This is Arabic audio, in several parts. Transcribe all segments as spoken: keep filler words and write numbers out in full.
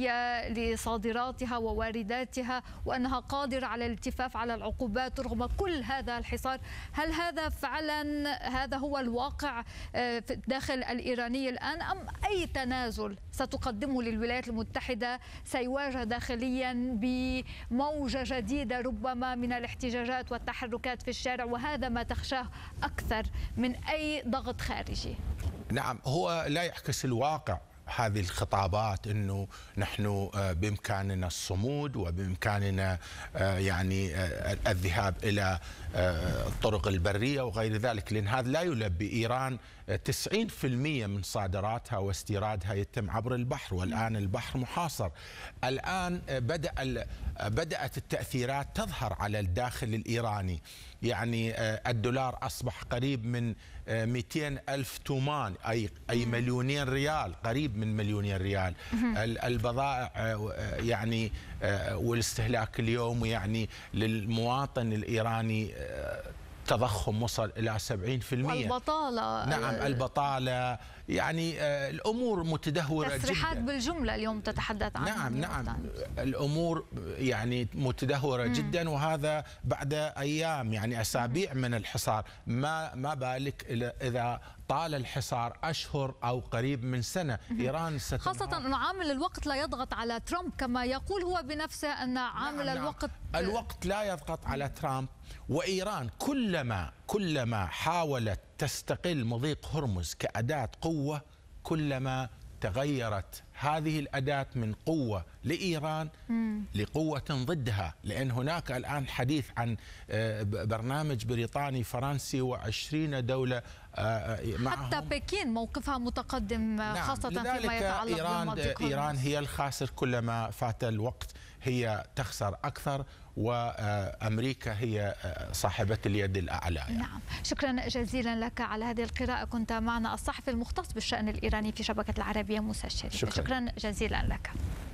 الدولية لصادراتها ووارداتها وأنها قادرة على الالتفاف على العقوبات رغم كل هذا الحصار. هل هذا فعلا هذا هو الواقع في الداخل الإيراني الآن، أم أي تنازل ستقدمه للولايات المتحدة سيواجه داخليا بموجة جديدة ربما من الاحتجاجات والتحركات في الشارع، وهذا ما تخشاه أكثر من أي ضغط خارجي؟ نعم، هو لا يعكس الواقع. هذه الخطابات انه نحن بامكاننا الصمود وبامكاننا يعني الذهاب الى الطرق البريه وغير ذلك، لان هذا لا يلبي. ايران تسعين بالمئة من صادراتها واستيرادها يتم عبر البحر، والان البحر محاصر. الان بدا بدات التاثيرات تظهر على الداخل الايراني. يعني الدولار اصبح قريب من مئتين ألف تومان، أي أي مليونين ريال، قريب من مليونين ريال. البضائع يعني والاستهلاك اليومي يعني للمواطن الإيراني تضخم وصل إلى سبعين بالمئة. والبطالة، نعم البطالة، يعني الأمور متدهورة جدا. تصريحات بالجملة اليوم تتحدث عنها. نعم نعم الأمور يعني متدهورة مم. جدا، وهذا بعد أيام يعني أسابيع من الحصار. ما ما بالك إذا طال الحصار أشهر أو قريب من سنة. مم. إيران ستنهار. خاصة أن عامل الوقت لا يضغط على ترامب كما يقول هو بنفسه أن عامل نعم الوقت نعم. الوقت لا يضغط على ترامب، وإيران كلما كلما حاولت تستقل مضيق هرمز كأداة قوة كلما تغيرت هذه الأداة من قوة لإيران مم. لقوة ضدها، لأن هناك الآن حديث عن برنامج بريطاني فرنسي وعشرين دولة معهم. حتى بكين موقفها متقدم. نعم. خاصة فيما يتعلق بالمضيق. إيران هي الخاسر، كلما فات الوقت هي تخسر أكثر، وأمريكا هي صاحبة اليد الأعلى يعني. نعم، شكرا جزيلا لك على هذه القراءة. كنت معنا الصحفي المختص بالشأن الإيراني في شبكة العربية موسى الشريف. شكرا, شكرا جزيلا لك.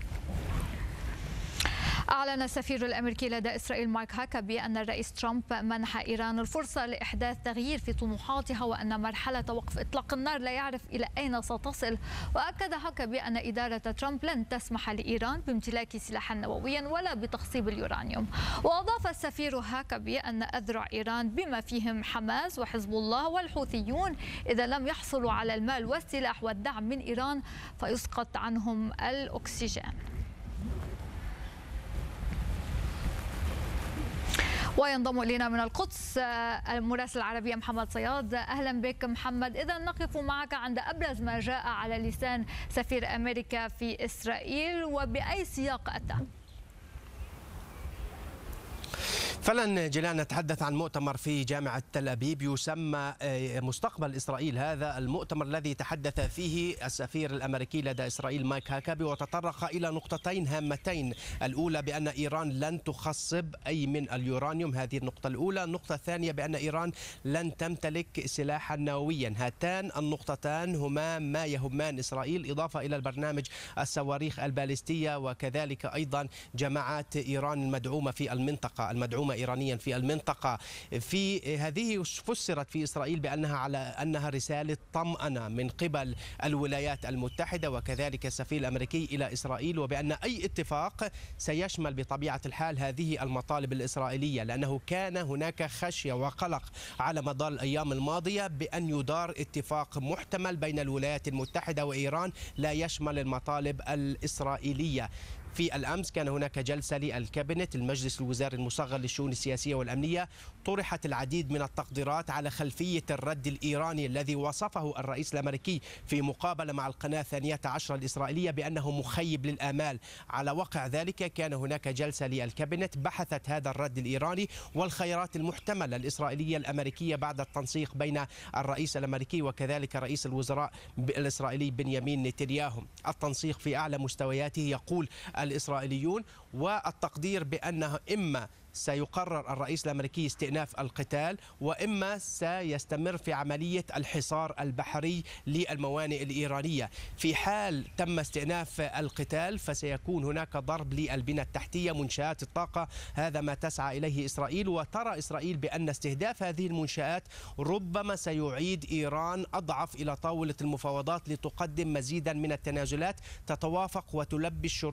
أعلن السفير الأمريكي لدى إسرائيل مايك هاكابي أن الرئيس ترامب منح إيران الفرصة لإحداث تغيير في طموحاتها، وأن مرحلة وقف إطلاق النار لا يعرف إلى أين ستصل. وأكد هاكابي أن إدارة ترامب لن تسمح لإيران بامتلاك سلاحا نوويا ولا بتخصيب اليورانيوم. وأضاف السفير هاكابي أن أذرع إيران بما فيهم حماس وحزب الله والحوثيون إذا لم يحصلوا على المال والسلاح والدعم من إيران فيسقط عنهم الأكسجين. وينضم إلينا من القدس المراسل العربي محمد صياد. أهلا بك محمد. إذا نقف معك عند أبرز ما جاء على لسان سفير أمريكا في إسرائيل، وبأي سياق أتى؟ فعلا جيلان، نتحدث عن مؤتمر في جامعة تل أبيب يسمى مستقبل إسرائيل. هذا المؤتمر الذي تحدث فيه السفير الأمريكي لدى إسرائيل مايك هاكابي، وتطرق إلى نقطتين هامتين. الأولى بأن إيران لن تخصب أي من اليورانيوم، هذه النقطة الأولى. النقطة الثانية بأن إيران لن تمتلك سلاحا نوويا. هاتان النقطتان هما ما يهمان إسرائيل، إضافة إلى البرنامج الصواريخ البالستية، وكذلك أيضا جماعات إيران المدعومة في المنطقة المدعومة إيرانيا في المنطقة. في هذه فسرت في إسرائيل بأنها على أنها رسالة طمأنة من قبل الولايات المتحدة وكذلك السفير الأمريكي إلى إسرائيل، وبأن أي اتفاق سيشمل بطبيعة الحال هذه المطالب الإسرائيلية، لأنه كان هناك خشية وقلق على مدار الأيام الماضية بأن يدار اتفاق محتمل بين الولايات المتحدة وإيران لا يشمل المطالب الإسرائيلية. في الأمس كان هناك جلسة للكابينت، المجلس الوزاري المصغر للشؤون السياسية والأمنية، طرحت العديد من التقديرات على خلفية الرد الإيراني الذي وصفه الرئيس الأمريكي في مقابلة مع القناة الثانية عشرة الإسرائيلية بأنه مخيب للآمال. على وقع ذلك كان هناك جلسة للكابينت بحثت هذا الرد الإيراني والخيارات المحتملة الإسرائيلية الأمريكية بعد التنسيق بين الرئيس الأمريكي وكذلك رئيس الوزراء الإسرائيلي بنيامين نتنياهو. التنسيق في أعلى مستوياته يقول الإسرائيليون، والتقدير بأنه إما سيقرر الرئيس الأمريكي استئناف القتال، وإما سيستمر في عملية الحصار البحري للموانئ الإيرانية. في حال تم استئناف القتال فسيكون هناك ضرب للبنى التحتية، منشآت الطاقة، هذا ما تسعى إليه إسرائيل. وترى إسرائيل بأن استهداف هذه المنشآت ربما سيعيد إيران أضعف إلى طاولة المفاوضات لتقدم مزيدا من التنازلات تتوافق وتلبي الشروط